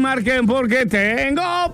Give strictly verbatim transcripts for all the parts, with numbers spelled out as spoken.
marquen porque tengo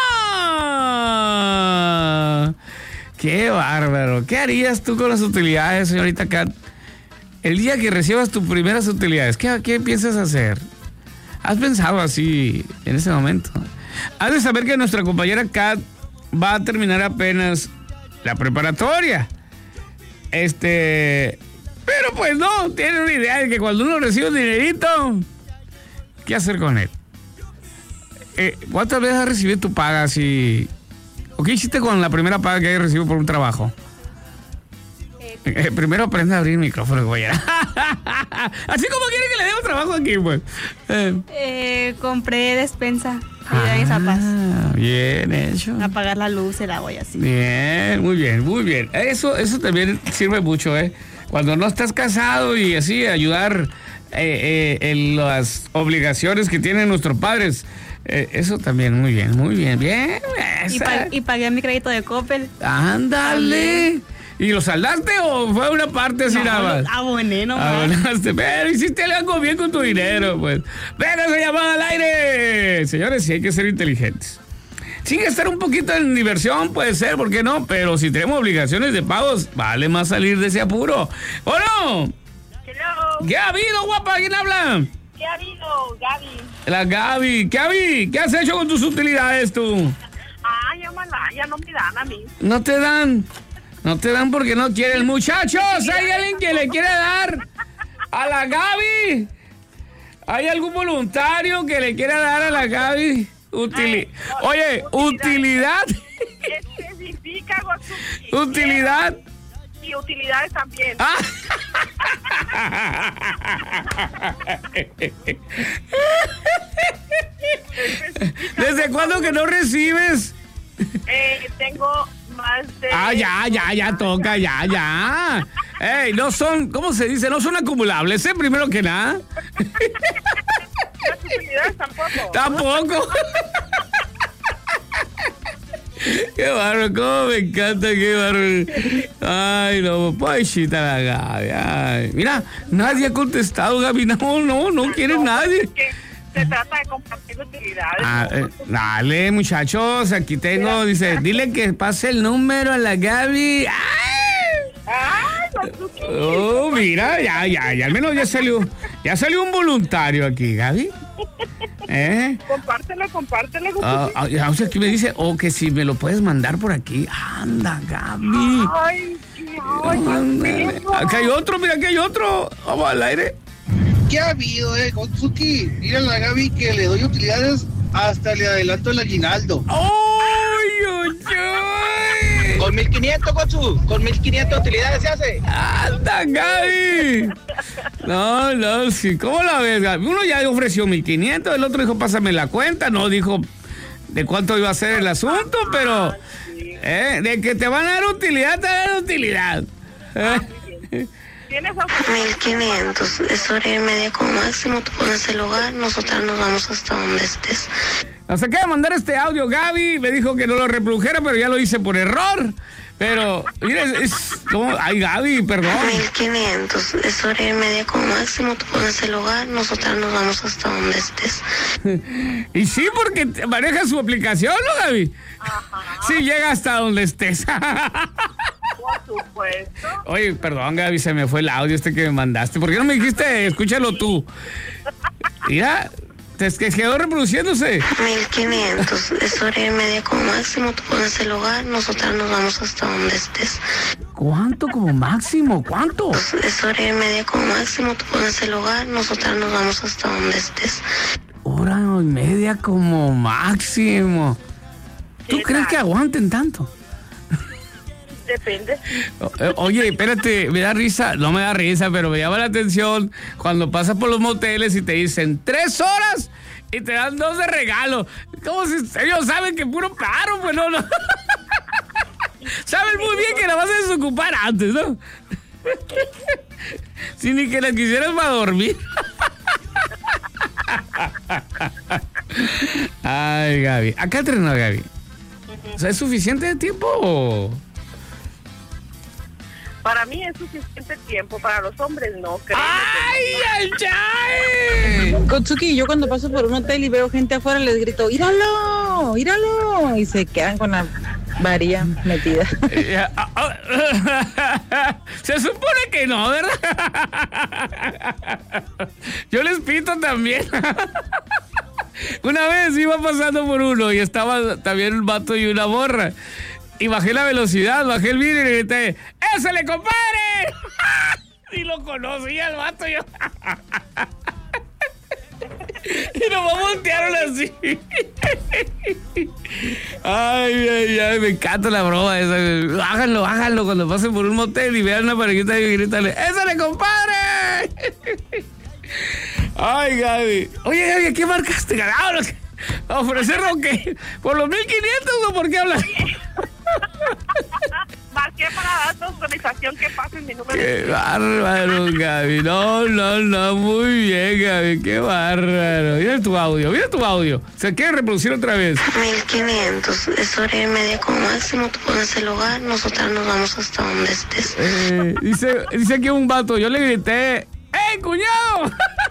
promo. Qué bárbaro. ¿Qué harías tú con las utilidades, señorita Kat? El día que recibas tus primeras utilidades, ¿qué, qué piensas hacer? ¿Has pensado así en ese momento? Has de saber que nuestra compañera Kat va a terminar apenas la preparatoria. Este... Pero pues no, tiene una idea de que cuando uno recibe un dinerito, ¿qué hacer con él? Eh, ¿Cuántas veces has recibido tu paga? Si... ¿O qué hiciste con la primera paga que hayas recibido por un trabajo? Eh, primero aprende a abrir el micrófono, güey. Así como quiere que le demos trabajo aquí, pues. Eh, eh, compré despensa. Ah, y zapas. Bien hecho. Apagar la luz, el agua y así. Bien, muy bien, muy bien. Eso, eso también sirve mucho, ¿eh? Cuando no estás casado y así, ayudar eh, eh, en las obligaciones que tienen nuestros padres. Eh, eso también, muy bien, muy bien, bien. Y, pa- y pagué mi crédito de Coppel. Ándale. ¿Y lo saldaste o fue una parte así no, nada más? Aboné nomás. Abonaste, pero hiciste algo bien con tu dinero, pues. Venga esa llamada al aire. Señores, sí hay que ser inteligentes. Sin gastar un poquito en diversión, puede ser, ¿por qué no? Pero si tenemos obligaciones de pagos, vale más salir de ese apuro. ¿O no? Hello. ¿Qué ha habido, guapa? ¿Quién habla? ¿Qué ha habido, Gaby? La Gaby. Gaby, ¿qué has hecho con tus utilidades tú? Ah, ya, mala, ya no me dan a mí. ¿No te dan? No te dan porque no quieren. Muchachos, ¿hay alguien que le quiere dar a la Gaby? ¿Hay algún voluntario que le quiera dar a la Gaby? Utili- Oye, utilidad. Especifica, Gosuki. Utilidad. Y utilidades también. Ah. ¿Desde cuándo que no recibes? Eh, tengo más de... Ah, ya, ya, ya toca, ya, ya. Ey, no son, ¿cómo se dice? No son acumulables, ¿eh? Primero que nada. Las utilidades tampoco. Tampoco. Qué bárbaro, cómo me encanta, qué bárbaro. Ay, no, pobrecita la Gaby. Ay. Mira, nadie ha contestado, Gaby. No, no, no quiere No, nadie. que se trata de compartir utilidades. Ah, eh, dale, muchachos, aquí tengo, dice, dile que pase el número a la Gaby. ¡Ay! ¡Ay, Gosuki! Oh, mira, ya, ya, ya, al menos ya salió, ya salió un voluntario aquí, Gaby. ¿Eh? Compártelo, compártelo, Gosuki. Ah, ah, o sea, aquí me dice, o oh, que si me lo puedes mandar por aquí. Anda, Gaby. Ay, ay, Ándale. Acá hay otro, mira, aquí hay otro. Vamos al aire. ¿Qué ha habido, eh, Gotsuki? Mira a la Gaby que le doy utilidades hasta le adelanto el aguinaldo. ¡Ay, ay, ay! Con mil quinientos, Gotsu, con mil quinientos utilidades se hace. ¡Anda, Gaby! No, no, sí, ¿cómo la ves, Gaby? Uno ya ofreció mil quinientos, el otro dijo, pásame la cuenta, no dijo de cuánto iba a ser el asunto, pero eh, de que te van a dar utilidad, te van a dar utilidad. ¿Eh? ¿Tienes a... mil quinientos, es hora y media como máximo, tú pones el hogar, nosotras nos vamos hasta donde estés. Nos acaba de mandar este audio, Gaby, me dijo que no lo reprodujera, pero ya lo hice por error. Pero, mira, es, es como, ay, Gaby, perdón. mil quinientos, es hora y media como máximo, tú pones el hogar, nosotras nos vamos hasta donde estés. Y sí, porque maneja su aplicación, ¿no, Gaby? Ajá. Sí, llega hasta donde estés. Por supuesto. Oye, perdón, Gaby, se me fue el audio este que me mandaste. ¿Por qué no me dijiste, escúchalo tú? Mira, te que quedó reproduciéndose. mil quinientos, es hora y media como máximo, tú pones el hogar, nosotras nos vamos hasta donde estés. ¿Cuánto como máximo? ¿Cuánto? Es hora y media como máximo, tú pones el hogar, nosotras nos vamos hasta donde estés. Hora y media como máximo. ¿Tú crees que aguanten tanto? Depende. Oye, espérate, me da risa, no me da risa, pero me llama la atención cuando pasas por los moteles y te dicen tres horas y te dan dos de regalo. Como si ellos saben que puro paro, pues no, no. Saben muy bien que la vas a desocupar antes, ¿no? Si ni que la quisieras para dormir. Ay, Gaby. Acá entrenó, Gaby. O sea, ¿es suficiente de tiempo o...? Para mí es suficiente tiempo, para los hombres no, creo. ¡Ay, ay, ay! Kotsuki, yo cuando paso por un hotel y veo gente afuera les grito, ¡íralo! ¡íralo! Y se quedan con la varilla metida. Se supone que no, ¿verdad? Yo les pito también. Una vez iba pasando por uno y estaba también un vato y una morra. Y bajé la velocidad, bajé el vidrio y le grité, ¡ésale, compadre! Y lo conocía el vato yo. Y nos voltearon así. Ay, ay, ay, me encanta la broma esa. Háganlo, háganlo cuando pasen por un motel y vean una parejita y grítale, ¡ésale, compadre! Ay, Gaby. Oye, Gaby, ¿a qué marcaste? ¿A ofrecerlo qué? ¿Por los mil quinientos o por qué hablas? Marqué para dar tu autorización que pase mi número. Qué bárbaro, Gaby. No, no, no, muy bien, Gaby. Qué bárbaro. Mira tu audio, mira tu audio. ¿Se quiere reproducir otra vez? mil quinientos, es hora y media como máximo. Tú pones el lugar, nosotras nos vamos hasta donde estés. Eh, dice, dice aquí un vato, yo le grité, ¡eh, cuñado!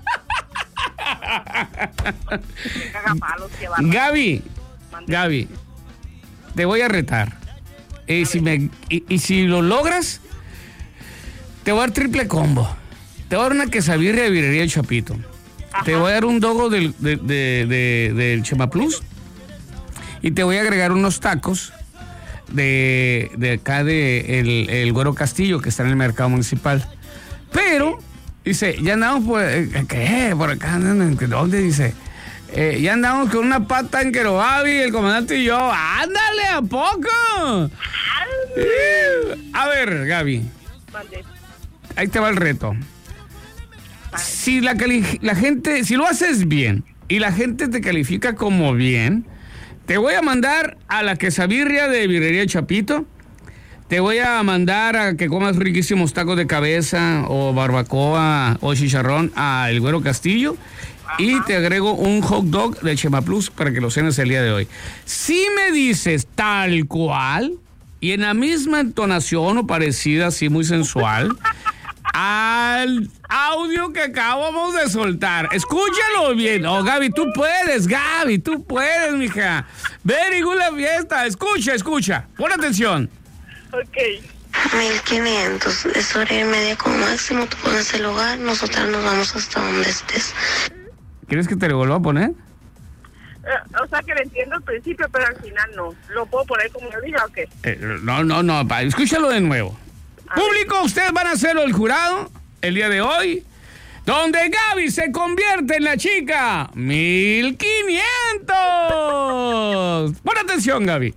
Gaby, Gaby, te voy a retar. Y si, me, y, y si lo logras, te voy a dar triple combo. Te voy a dar una quesabirria de birrería El Chapito. Ajá. Te voy a dar un dogo del, de, de, de, del Chema Plus. Y te voy a agregar unos tacos de, de acá de el, el Güero Castillo, que está en el mercado municipal. Pero, dice, ya andamos por... ¿Qué? Por acá, ¿dónde? Dice... Eh, ya andamos con una pata en Querobabi, el comandante y yo. ¡Ándale, a poco! Eh, a ver, Gaby. Vale. Ahí te va el reto. Si la, cali- la gente, si lo haces bien y la gente te califica como bien, te voy a mandar a la quesabirria de Birrería Chapito. Te voy a mandar a que comas riquísimos tacos de cabeza o barbacoa o chicharrón a El Güero Castillo. Y te agrego un hot dog de Chema Plus para que lo cenes el día de hoy. Si me dices tal cual y en la misma entonación o parecida, así muy sensual, al audio que acabamos de soltar. Escúchalo bien. Oh, Gaby, tú puedes, Gaby, tú puedes, mija. Very good la fiesta. Escucha, escucha. Pon atención. Ok. mil quinientos, es hora y media como máximo. Tú pones el lugar, nosotras nos vamos hasta donde estés. ¿Quieres que te lo vuelva a poner? Eh, o sea que le entiendo al principio, pero al final no. ¿Lo puedo poner como yo diga o qué? Eh, no, no, no, pa, escúchalo de nuevo. A Público, ver. Ustedes van a ser el jurado el día de hoy, donde Gaby se convierte en la chica mil quinientos. Pon atención, Gaby.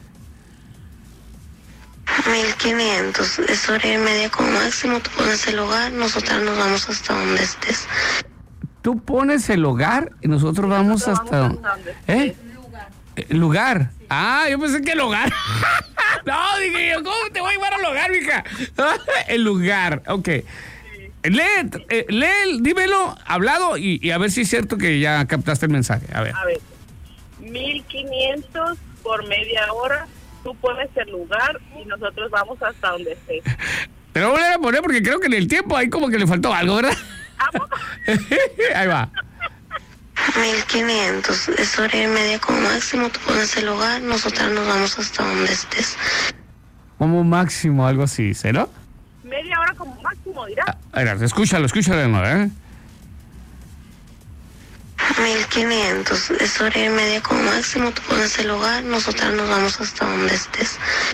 mil quinientos, es hora y media como máximo. Tú pones el lugar, nosotras nos vamos hasta donde estés. Tú pones el hogar y nosotros vamos nosotros hasta... Vamos hasta donde ¿Eh? El lugar. Sí. Ah, yo pensé que el hogar. No, dije yo, ¿cómo te voy a llevar al hogar, mija? El lugar, ok. Sí. Lee, eh, lee, dímelo, hablado, y, y a ver si es cierto que ya captaste el mensaje. A ver. A ver, mil quinientos por media hora, tú pones el lugar y nosotros vamos hasta donde estés. Te lo voy a poner porque creo que en el tiempo ahí como que le faltó algo, ¿verdad? Ahí va. mil quinientos, es hora y media como máximo. Tú pones el lugar, nosotras nos vamos hasta donde estés. Como máximo, algo así, ¿cero? Media hora como máximo, dirá. Ah, a ver, escúchalo, escúchalo de nuevo, ¿eh? mil quinientos, es hora y media como máximo. Tú pones el lugar, nosotras nos vamos hasta donde estés.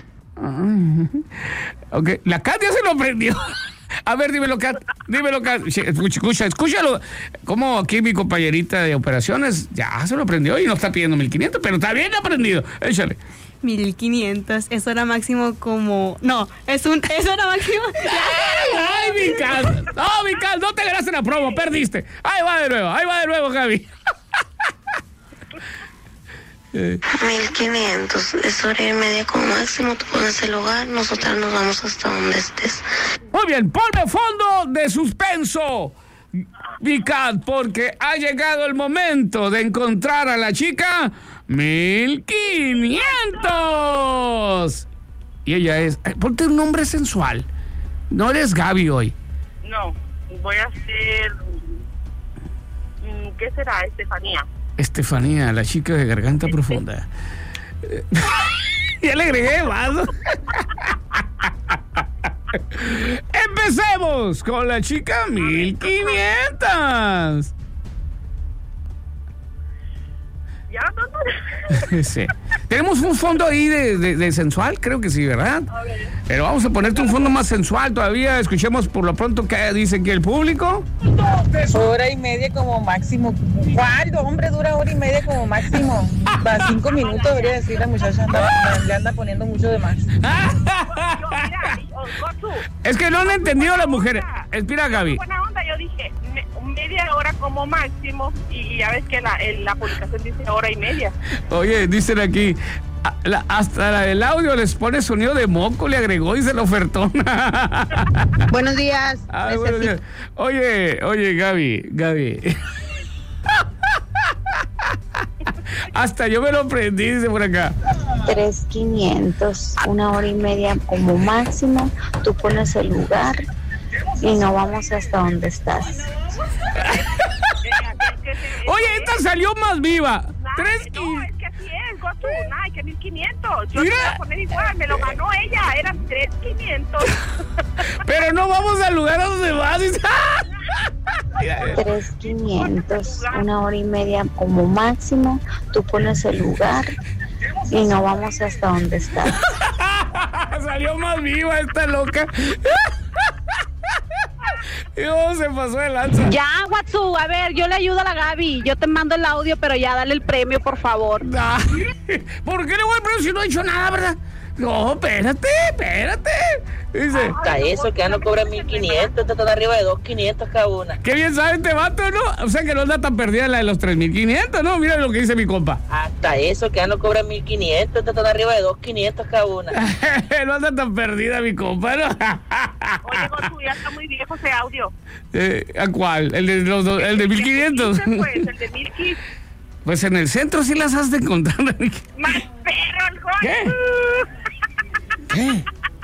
Ok, la Kat ya se lo aprendió. A ver, dímelo, Kat, dímelo, Kat. Escucha, escucha, escúchalo. Como aquí mi compañerita de operaciones ya se lo aprendió y no está pidiendo mil quinientos, pero está bien aprendido. Échale. mil quinientos, es hora máximo como... No, es un... Es hora máximo... ¡Ay, ay, mi Kat! No, mi Kat, no te ganaste la promo, perdiste. Ahí va de nuevo, ahí va de nuevo, Gaby. mil quinientos, es hora y media como máximo. Tú pones el lugar, nosotras nos vamos hasta donde estés. Muy bien, ponme fondo de suspenso, Vicat, porque ha llegado el momento de encontrar a la chica mil quinientos. Y ella es... Ponte un nombre sensual. No eres Gaby hoy. No, voy a ser... ¿Qué será, Estefanía? Estefanía, la chica de garganta este. profunda. Ya le agregué vaso. Empecemos con la chica mil quinientos. Ya, no, no. Sí. Tenemos un fondo ahí de, de, de sensual, creo que sí, ¿verdad? Pero vamos a ponerte un fondo más sensual todavía. Escuchemos por lo pronto qué dice aquí el público. Hora y media como máximo. ¿Cuál hombre dura hora y media como máximo? Para cinco minutos debería decir la muchacha. Anda, le anda poniendo mucho de más. Es que no han entendido las mujeres. Espera, Gaby. Buena onda, yo dije me, media hora como máximo y ya ves que la, el, la publicación dice hora y media. Oye, dicen aquí, la, hasta la, el audio les pone sonido de moco, le agregó y se lo ofertó. Buenos días. Ay, buenos días. Oye, oye, Gaby, Gaby. Hasta yo me lo prendí, dice por acá. tres mil quinientos, una hora y media como máximo. Tú pones el lugar y no vamos hasta donde estás. Oye, esta salió más viva. Tres no, es que así es, Gotu. Ay, que mil quinientos. Yo le voy a poner igual, me lo ganó ella. Eran tres mil quinientos. Pero no vamos al lugar a donde vas. tres mil quinientos, una hora y media como máximo. Tú pones el lugar y no vamos hasta donde estás. Salió más viva esta loca. Y oh, se pasó de lanza. Ya, Watsu, a ver, yo le ayudo a la Gaby. Yo te mando el audio, pero ya dale el premio, por favor. Ay, ¿por qué le voy a premio si no he hecho nada, verdad? No, espérate, espérate. Dice, hasta eso, que ya no cobran mil quinientos, te están arriba de dos mil quinientos cada una. Qué bien sabe este vato, ¿no? O sea que no anda tan perdida la de los tres mil quinientos, ¿no? Mira lo que dice mi compa. Hasta eso, que ya no cobran mil quinientos, te están arriba de dos mil quinientos cada una. No anda tan perdida mi compa, ¿no? Oye, Gotu, ya está muy viejo ese audio. Eh, ¿A cuál? ¿El de los do, el de mil quinientos? Pues, el de mil quinientos. Pues en el centro sí las has de encontrar. ¡Más perro el Gotu! ¿Qué? ¿Qué?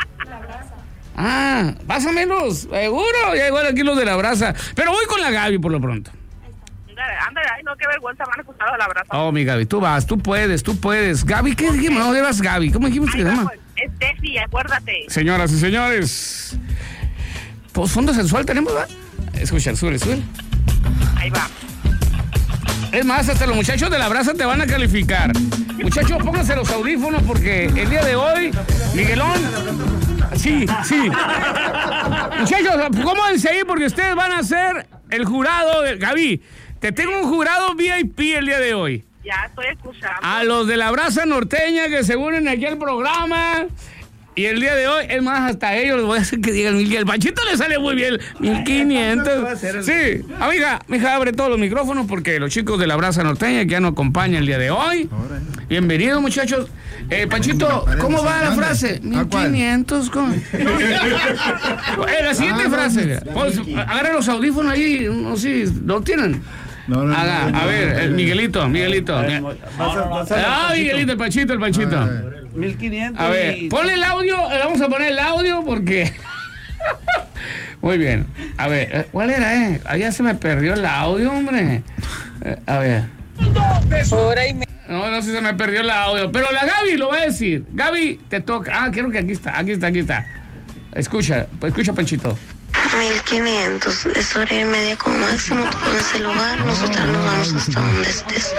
Ah, pásamelos, seguro. Ya igual aquí los de la brasa. Pero voy con la Gaby por lo pronto. Ándale, ándale, ay, no, qué vergüenza, van a acusar a la brasa. Oh, mi Gaby, tú vas, tú puedes, tú puedes. Gaby, ¿qué dijimos? No, debas Gaby. ¿Cómo dijimos que se llama? Es Steffi, acuérdate. Señoras y señores, pues fondo sensual tenemos, ¿verdad? Escucha, sube, sube. Ahí va. Es más, hasta los muchachos de la brasa te van a calificar. Muchachos, pónganse los audífonos porque el día de hoy, Miguelón, sí, sí. Muchachos, cómodense ahí porque ustedes van a ser el jurado de... Gaby, te tengo un jurado V I P el día de hoy. Ya estoy escuchando. A los de la brasa norteña que se unen aquí al programa. Y el día de hoy, es más, hasta ellos les voy a hacer que digan mil. El Panchito le sale muy bien, mil quinientos. Sí, amiga, mija, abre todos los micrófonos porque los chicos de la brasa norteña que ya nos acompañan el día de hoy. Bienvenidos, muchachos. Eh, Panchito, ¿cómo va la frase? mil quinientos. ¿Cómo? Eh, la siguiente frase. Pues, agarra los audífonos ahí, no sé, ¿lo tienen? No, no, Haga, no, a no, ver, no, el no, Miguelito, Miguelito. Ah, Miguelito, el Panchito, el Panchito. mil quinientos. A ver, ponle el audio, le vamos a poner el audio porque... Muy bien. A ver, ¿cuál era, eh? Allá se me perdió el audio, hombre. Eh, a ver. Hora y media. No, no sé si se me perdió el audio. Pero la Gaby lo va a decir. Gaby, te toca. Ah, creo que aquí está, aquí está, aquí está. Escucha, escucha, Panchito. mil quinientos, es hora y media como máximo. Tú pones el lugar, nosotros nos vamos hasta donde estés.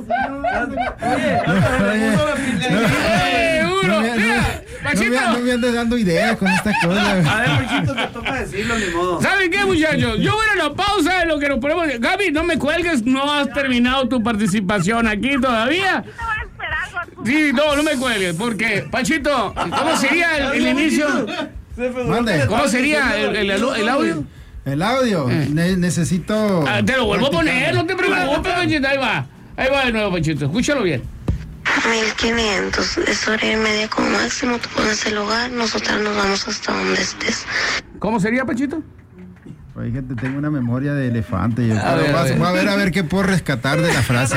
¡Seguro! ¡Mira! ¡Panchito! No me andes dando ideas con estas cosas. A ver, Panchito, te toca decirlo, ni modo. ¿Saben qué, muchachos? Yo voy a la pausa de lo que nos ponemos. Gaby, no me cuelgues, no has terminado tu participación aquí todavía. Sí, no, no me cuelgues, porque, Panchito, ¿cómo sería el, el inicio? Mande. ¿Cómo sería el, el, el audio? El audio, Eh. ne- necesito... Ah, te lo vuelvo a poner, no te preocupes, Panchito, ahí va. Ahí va de nuevo, Panchito, escúchalo bien. mil quinientos, es hora y media como máximo. Tú pones el lugar, nosotros nos vamos hasta donde estés. ¿Cómo sería, Panchito? Oye, gente, tengo una memoria de elefante. Yo, A ver, pero a vas- ver. voy a ver a ver qué puedo rescatar de la frase.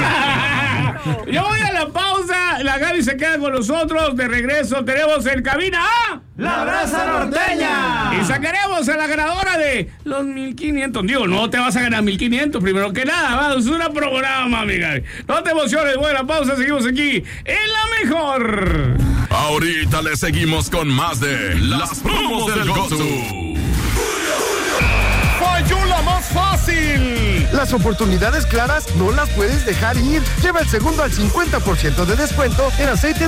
Yo voy a la pausa, la Gaby se queda con nosotros, de regreso tenemos el cabina A. ¡La Brasa Norteña! Y sacaremos a la ganadora de los mil quinientos. Digo, no te vas a ganar mil quinientos, primero que nada, va, es una programa, amiga. No te emociones, buena pausa, seguimos aquí en la mejor. Ahorita le seguimos con más de las promos del Gotsu. ¡Falló la más fácil! Las oportunidades claras no las puedes dejar ir. Lleva el segundo al cincuenta por ciento de descuento en aceite